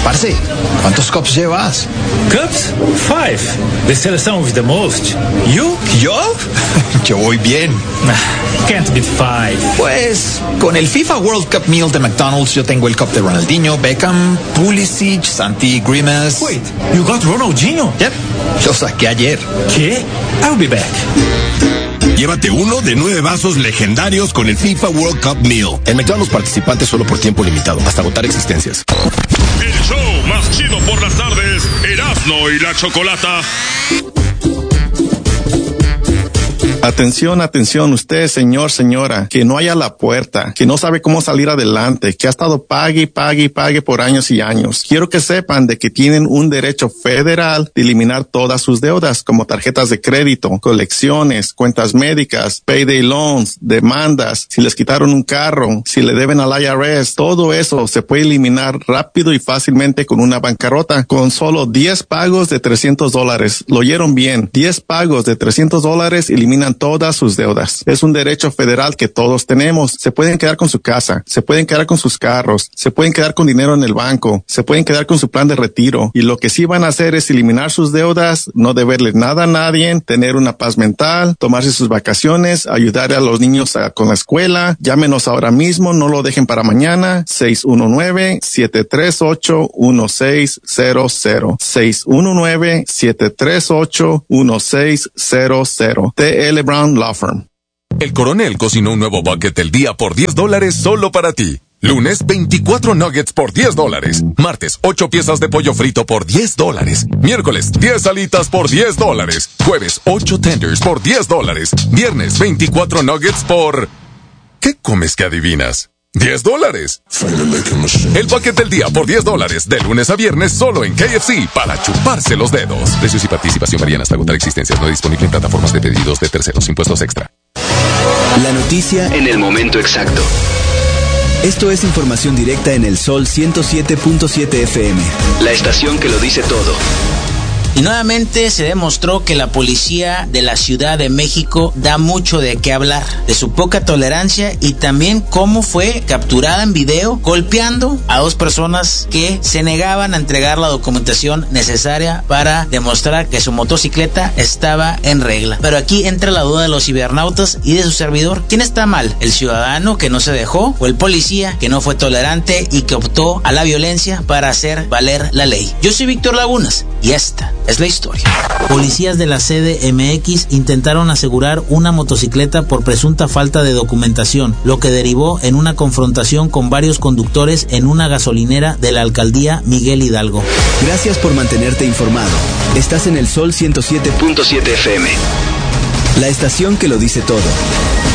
Parce, ¿cuántos cups llevas? Cups? 5. The selección with the most. You? ¿Yo? Yo voy bien. Can't beat 5. Pues, con el FIFA World Cup Meal de McDonald's, yo tengo el cup de Ronaldinho, Beckham, Pulisic, Santi, Grimas. Wait, you got Ronaldinho? Yep, lo saqué ayer. ¿Qué? I'll be back. Llévate uno de 9 vasos legendarios con el FIFA World Cup Meal. En McDonald's participantes solo por tiempo limitado, hasta agotar existencias. El show más chido por las tardes, Erasmo y la Chocolata. Atención, atención, usted, señor, señora, que no haya a la puerta, que no sabe cómo salir adelante, que ha estado pague por años y años. Quiero que sepan de que tienen un derecho federal de eliminar todas sus deudas, como tarjetas de crédito, colecciones, cuentas médicas, payday loans, demandas, si les quitaron un carro, si le deben al IRS, todo eso se puede eliminar rápido y fácilmente con una bancarrota, con solo 10 pagos de $300. Lo oyeron bien, 10 pagos de $300 eliminan todas sus deudas. Es un derecho federal que todos tenemos. Se pueden quedar con su casa, se pueden quedar con sus carros, se pueden quedar con dinero en el banco, se pueden quedar con su plan de retiro. Y lo que sí van a hacer es eliminar sus deudas, no deberle nada a nadie, tener una paz mental, tomarse sus vacaciones, ayudarle a los niños con la escuela. Llámenos ahora mismo, no lo dejen para mañana. 619-738-1600. 619-738-1600. TL Brown Law Firm. El Coronel cocinó un nuevo bucket del día por $10 solo para ti. Lunes, 24 nuggets por $10. Martes, 8 piezas de pollo frito por $10. Miércoles, 10 alitas por $10. Jueves, 8 tenders por $10. Viernes, 24 nuggets por... ¿Qué comes que adivinas? $10. El bucket del día por $10, de lunes a viernes solo en KFC, para chuparse los dedos. Precios y participación varían hasta agotar existencias. No disponible en plataformas de pedidos de terceros. Impuestos extra. La noticia en el momento exacto. Esto es información directa en el Sol 107.7 FM. La estación que lo dice todo. Y nuevamente se demostró que la policía de la Ciudad de México da mucho de qué hablar, de su poca tolerancia y también cómo fue capturada en video golpeando a 2 personas que se negaban a entregar la documentación necesaria para demostrar que su motocicleta estaba en regla. Pero aquí entra la duda de los cibernautas y de su servidor. ¿Quién está mal? ¿El ciudadano que no se dejó o el policía que no fue tolerante y que optó a la violencia para hacer valer la ley? Yo soy Víctor Lagunas y esta es la historia. Policías de la CDMX intentaron asegurar una motocicleta por presunta falta de documentación, lo que derivó en una confrontación con varios conductores en una gasolinera de la alcaldía Miguel Hidalgo. Gracias por mantenerte informado. Estás en el Sol 107.7 FM. La estación que lo dice todo.